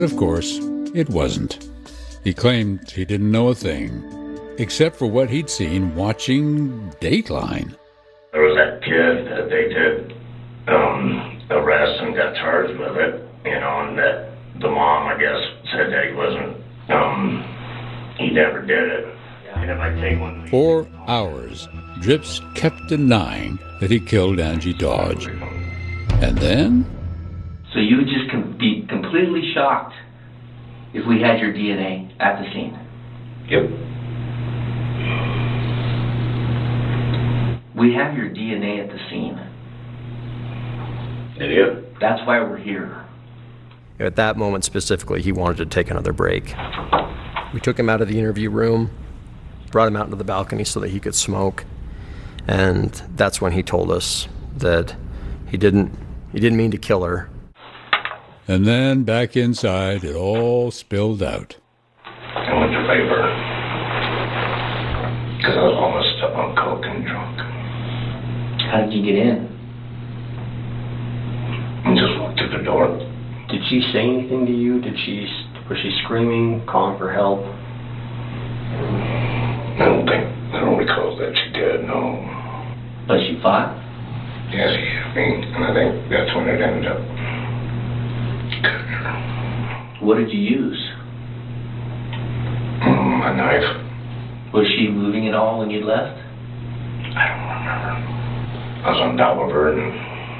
Of course, it wasn't. He claimed he didn't know a thing, except for what he'd seen watching Dateline. There was that kid that they did arrest and got charged with it, and that the mom, I guess, said that he wasn't, he never did it. And if I take one... 4 hours, Dripps kept denying that he killed Angie Dodge. And then... So you would just be completely shocked if we had your DNA at the scene? Yep. We have your DNA at the scene. Did you? That's why we're here. At that moment specifically, he wanted to take another break. We took him out of the interview room, brought him out into the balcony so that he could smoke, and that's when he told us that he didn't mean to kill her. And then back inside, it all spilled out. I went to vapor. Because I was all messed up on coke and drunk. How did you get in? And just walked through the door. Did she say anything to you? Was she screaming, calling for help? I don't recall that she did, no. But she fought? Yeah, she hit me, and I think that's when it ended up. What did you use? A knife. Was she moving at all when you left? I don't remember. I was on top of her and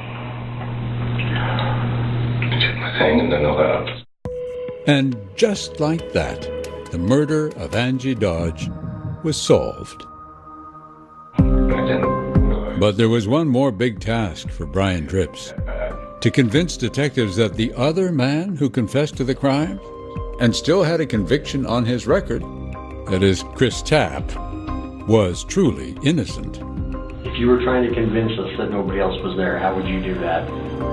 did my thing and then I left. And just like that, the murder of Angie Dodge was solved. But there was one more big task for Brian Dripps: to convince detectives that the other man who confessed to the crime and still had a conviction on his record, that is, Chris Tapp, was truly innocent. If you were trying to convince us that nobody else was there, how would you do that?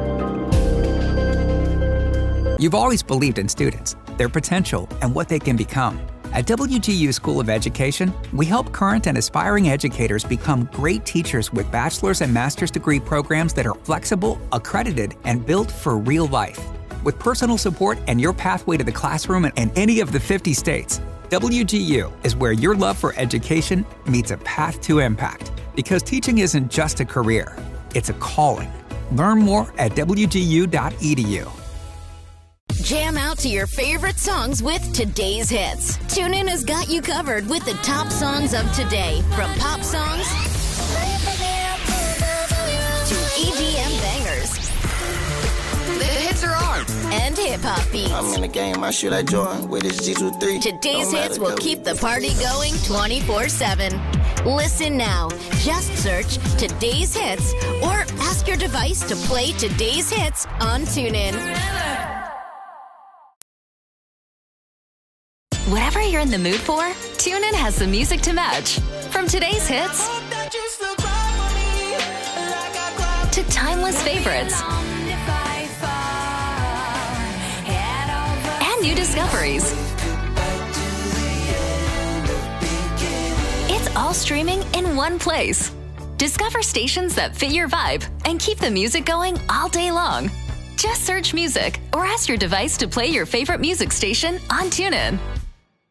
You've always believed in students, their potential, and what they can become. At WGU School of Education, we help current and aspiring educators become great teachers with bachelor's and master's degree programs that are flexible, accredited, and built for real life. With personal support and your pathway to the classroom in any of the 50 states, WGU is where your love for education meets a path to impact. Because teaching isn't just a career, it's a calling. Learn more at wgu.edu. Jam out to your favorite songs with today's hits. TuneIn has got you covered with the top songs of today, from pop songs to EDM bangers. The hits are on. And hip-hop beats. I'm in the game, I should I join with this G23. Today's hits will keep the party going 24/7. Listen now. Just search Today's Hits or ask your device to play Today's Hits on TuneIn. Whatever you're in the mood for, TuneIn has the music to match. From today's hits to timeless favorites and new discoveries. It's all streaming in one place. Discover stations that fit your vibe and keep the music going all day long. Just search music or ask your device to play your favorite music station on TuneIn.